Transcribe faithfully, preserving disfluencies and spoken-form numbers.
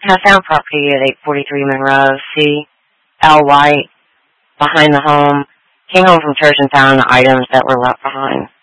I found property at eight forty-three Monroe. C. L. White, behind the home. Came home from church and found the items that were left behind.